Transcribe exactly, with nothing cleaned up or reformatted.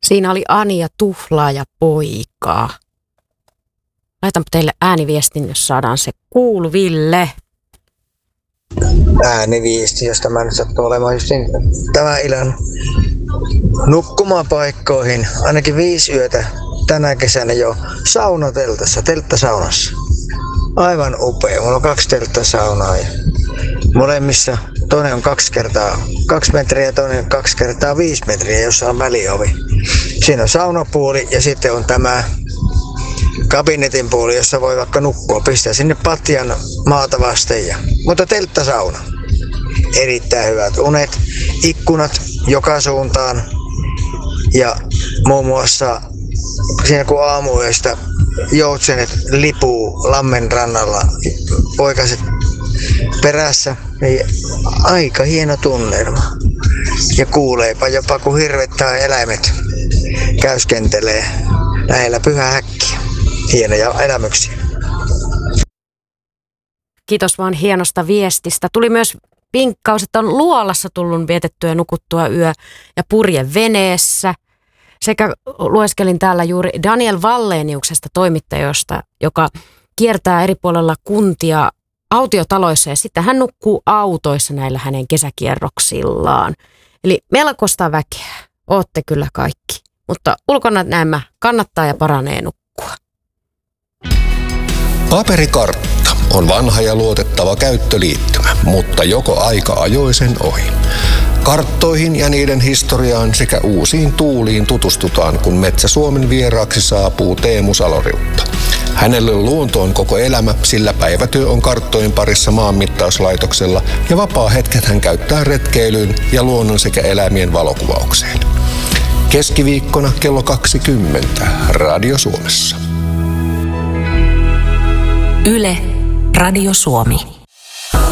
Siinä oli Anja Tuhlaaja poikaa. Laitanpa teille ääniviestin, jos saadaan se kuuluville. Ääniviesti, josta mä nyt sattuu olemaan just tämän illan nukkumapaikkoihin. Ainakin viisi yötä tänä kesänä jo saunateltassa, telttasaunassa. Aivan upea. Mulla on kaksi telttasaunaa ja molemmissa toinen on kaksi kertaa kaksi metriä ja toinen kaksi kertaa viisi metriä, jossa on väliovi. Siinä on saunapuoli ja sitten on tämä kabinetin puoli, jossa voi vaikka nukkua. Pistää sinne patjan maata vasten. Ja, mutta telttasauna. Erittäin hyvät unet, ikkunat joka suuntaan. Ja muun muassa siinä kun aamuyöstä joutsenet lipuu lammen rannalla, poikaset perässä, niin aika hieno tunnelma. Ja kuuleepa jopa kun hirvet tai eläimet käyskentelee lähellä Pyhä Häkkiä. Hienoja elämyksiä. Kiitos vaan hienosta viestistä. Tuli myös vinkkaus, että on luolassa tullut vietettyä ja nukuttua yö ja purjeveneessä. Sekä lueskelin täällä juuri Daniel Walleniuksesta toimittajasta, joka kiertää eri puolella kuntia autiotaloissa ja sitten hän nukkuu autoissa näillä hänen kesäkierroksillaan. Eli melkoista väkeä. Ootte kyllä kaikki. Mutta ulkona nämä kannattaa ja paranee nukkua. Paperikartta on vanha ja luotettava käyttöliittymä, mutta joko aika ajoi sen ohi. Karttoihin ja niiden historiaan sekä uusiin tuuliin tutustutaan, kun Metsä Suomen vieraaksi saapuu Teemu Saloriutta. Hänelle luonto on koko elämä, sillä päivätyö on karttojen parissa maanmittauslaitoksella ja vapaa-hetket hän käyttää retkeilyyn ja luonnon sekä eläimien valokuvaukseen. Keskiviikkona kello kaksikymmentä Radio Suomessa. Yle, Radio Suomi.